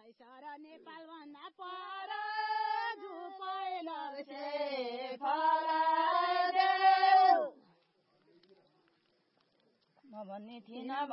sir Nepal भन्दा पर झुपैलो से फलादेऊ म भन्ने थिएन